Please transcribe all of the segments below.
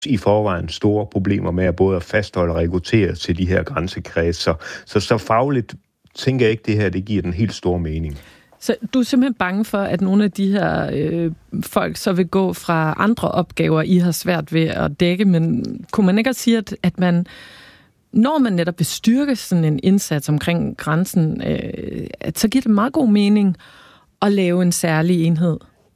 i forvejen store problemer med at både at fastholde og rekruttere til de her grænsekredser. Så fagligt tænker jeg ikke, det her det giver den helt store mening. Så du er simpelthen bange for, at nogle af de her folk så vil gå fra andre opgaver, I har svært ved at dække, men kunne man ikke også sige, at man, når man netop vil styrke sådan en indsats omkring grænsen, at så giver det meget god mening at lave en særlig enhed?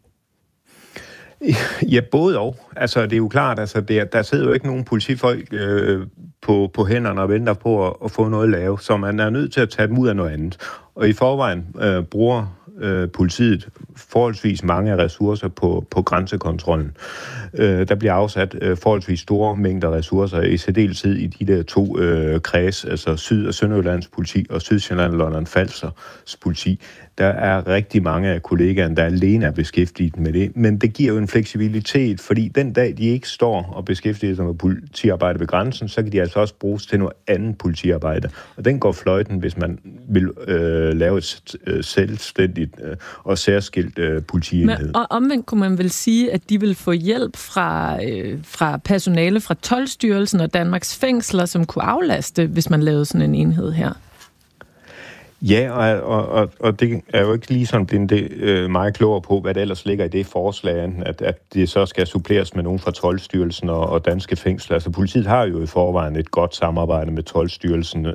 Ja, både og. Altså, det er jo klart, altså, der sidder jo ikke nogen politifolk på hænderne og venter på at få noget at lave, så man er nødt til at tage dem ud af noget andet. Og i forvejen bruger politiet forholdsvis mange ressourcer på grænsekontrollen. Der bliver afsat forholdsvis store mængder ressourcer, i særdeleshed i de der to kreds, altså Syd- og Sønderjyllands politi og Sydsjælland og Lolland-Falsters politi. Der er rigtig mange af kollegaerne, der alene er beskæftiget med det, men det giver jo en fleksibilitet, fordi den dag, de ikke står og beskæftiger sig med politiarbejde ved grænsen, så kan de altså også bruges til noget andet politiarbejde. Og den går fløjten, hvis man vil lave et selvstændigt og særskilt politienhed. Men, og omvendt kunne man vel sige, at de vil få hjælp fra personale fra Toldstyrelsen og Danmarks fængsler, som kunne aflaste, hvis man lavede sådan en enhed her? Ja, og det er jo ikke lige sådan blevet meget klogere på, hvad der ellers ligger i det forslag, at det så skal suppleres med nogen fra Toldstyrelsen og danske fængsler. Altså politiet har jo i forvejen et godt samarbejde med Toldstyrelsen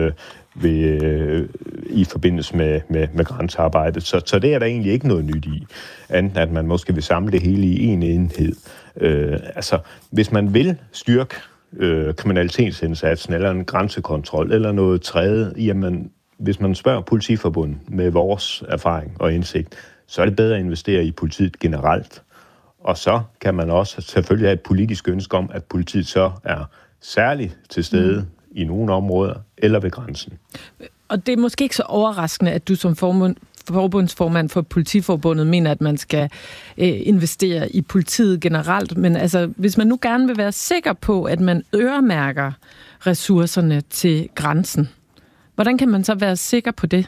i forbindelse med grænsearbejdet. Så det er der egentlig ikke noget nyt i, andet at man måske vil samle det hele i en enhed. Altså, hvis man vil styrke kriminalitetsindsatsen eller en grænsekontrol eller noget tredje, jamen hvis man spørger Politiforbundet med vores erfaring og indsigt, så er det bedre at investere i politiet generelt. Og så kan man også selvfølgelig have et politisk ønske om, at politiet så er særligt til stede i nogle områder eller ved grænsen. Og det er måske ikke så overraskende, at du som forbundsformand for Politiforbundet mener, at man skal investere i politiet generelt. Men altså, hvis man nu gerne vil være sikker på, at man øremærker ressourcerne til grænsen, hvordan kan man så være sikker på det?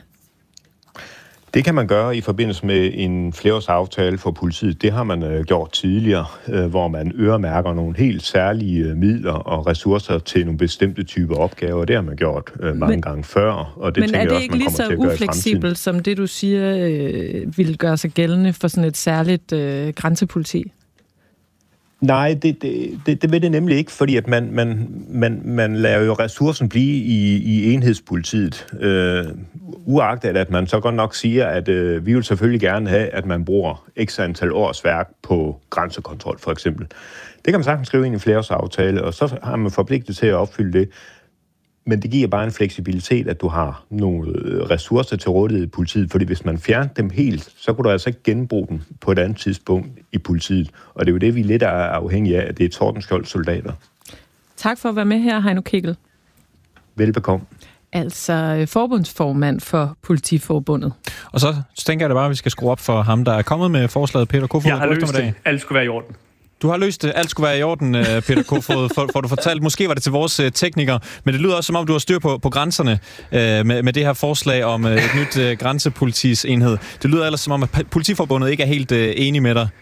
Det kan man gøre i forbindelse med en flerårsaftale for politiet. Det har man gjort tidligere, hvor man øremærker nogle helt særlige midler og ressourcer til nogle bestemte typer opgaver. Det har man gjort mange gange før, og det tænker jeg også, man kommer til at gøre i fremtiden. Men er det ikke lige så ufleksibelt, som det du siger vil gøre sig gældende for sådan et særligt grænsepoliti? Nej, det vil det nemlig ikke, fordi at man lader jo ressourcen blive i enhedspolitiet. Uagtet at man så godt nok siger, at vi vil selvfølgelig gerne have, at man bruger x antal års værk på grænsekontrol, for eksempel. Det kan man sagtens skrive ind i en flerårsaftale, og så har man forpligtet til at opfylde det. Men det giver bare en fleksibilitet, at du har nogle ressourcer til rådighed i politiet, fordi hvis man fjerner dem helt, så kunne du altså ikke genbruge dem på et andet tidspunkt i politiet. Og det er jo det, vi lidt er afhængige af, at det er Tordenskjolds soldater. Tak for at være med her, Heino Kegel. Velbekomme. Altså forbundsformand for Politiforbundet. Og så tænker jeg da bare, at vi skal skrue op for ham, der er kommet med forslaget, Peter Kofod. Jeg har løst det. Alt skulle være i orden. Du har løst det. Alt skulle være i orden, Peter Kofod, får du fortalt. Måske var det til vores teknikere, men det lyder også, som om du har styr på grænserne med det her forslag om et nyt grænsepolitisenhed. Det lyder ellers som om, at Politiforbundet ikke er helt enig med dig.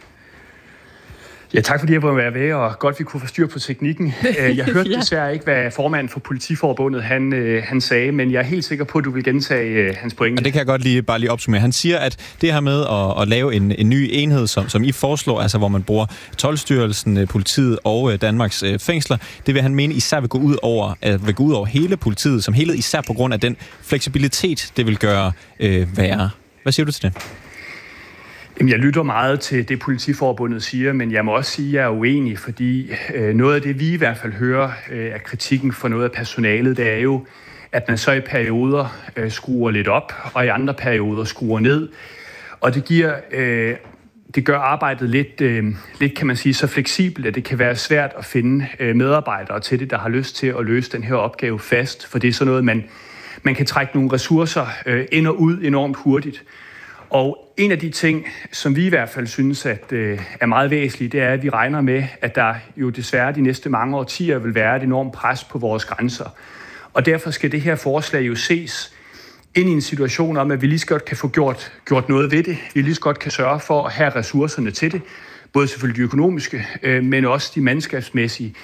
Ja, tak fordi jeg var med, og godt vi kunne få styr på teknikken. Jeg hørte desværre ikke, hvad formanden for Politiforbundet han sagde, men jeg er helt sikker på, at du vil gentage hans pointe. Og det kan jeg godt bare lige opsummere. Han siger, at det her med at lave en ny enhed, som I foreslår, altså hvor man bruger Toldstyrelsen, politiet og Danmarks fængsler, det vil han mene især vil gå ud over hele politiet som helhed, især på grund af den fleksibilitet, det vil gøre værre. Hvad siger du til det? Jeg lytter meget til det, Politiforbundet siger, men jeg må også sige, at jeg er uenig, fordi noget af det, vi i hvert fald hører af kritikken for noget af personalet, det er jo, at man så i perioder skruer lidt op, og i andre perioder skruer ned. Og det gør arbejdet lidt, kan man sige, så fleksibelt, at det kan være svært at finde medarbejdere til det, der har lyst til at løse den her opgave fast, for det er sådan noget, man kan trække nogle ressourcer ind og ud enormt hurtigt. Og en af de ting, som vi i hvert fald synes at, er meget væsentligt, det er, at vi regner med, at der jo desværre de næste mange årtier vil være et enormt pres på vores grænser. Og derfor skal det her forslag jo ses ind i en situation om, at vi lige så godt kan få gjort noget ved det. Vi lige så godt kan sørge for at have ressourcerne til det. både selvfølgelig de økonomiske, men også de mandskabsmæssige,